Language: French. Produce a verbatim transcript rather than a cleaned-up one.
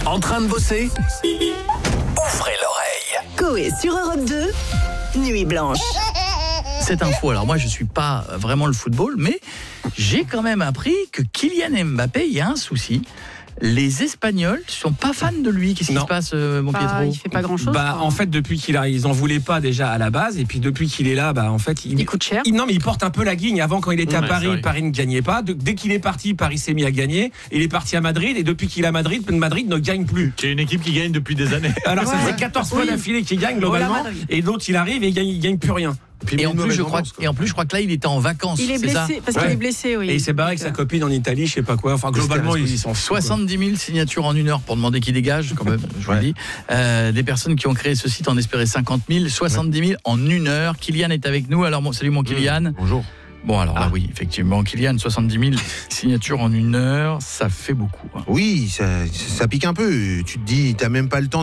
En train de bosser? Ouvrez l'oreille. Coé sur Europe deux, Nuit Blanche. Cette info, alors moi je suis pas vraiment le football, mais j'ai quand même appris que Kylian Mbappé, il y a un souci. Les Espagnols sont pas fans de lui. Qu'est-ce qui Non. se passe, euh, mon Bah, Pietro? il fait pas grand chose. Bah, en fait, depuis qu'il a, ils en voulaient pas déjà à la base, et puis depuis qu'il est là, bah, en fait, il, Il coûte cher. il- non, mais il porte un peu la guigne. Avant, quand il était Ouais, à c'est Paris, vrai. Paris ne gagnait pas. De- dès qu'il est parti, Paris s'est mis à gagner. Il est parti à Madrid, et depuis qu'il est à Madrid, Madrid ne gagne plus. Qui est une équipe qui gagne depuis des années. Alors, ça Ouais. fait quatorze fois Oui. d'affilée qu'il gagne Oh, globalement, la Madrid. et l'autre, il arrive et il gagne, il gagne plus rien. Et en plus, je crois, et en plus, je crois que là, il était en vacances. Il est c'est ça blessé, parce Ouais. qu'il est blessé, oui. Et il s'est barré avec sa copine en Italie, je sais pas quoi. Enfin, globalement, ils sont soixante-dix mille signatures en une heure pour demander qu'il dégage, quand même, je vous le Ouais. dis. Euh, des personnes qui ont créé ce site en espéraient cinquante mille, soixante-dix mille en une heure. Kylian est avec nous. Alors, bon, salut mon Kylian. Bonjour. Bon, alors là, Ah. oui, effectivement, Kylian, soixante-dix mille signatures en une heure, ça fait beaucoup. hein. Oui, ça, ça pique un peu. Tu te dis, t'as même pas le temps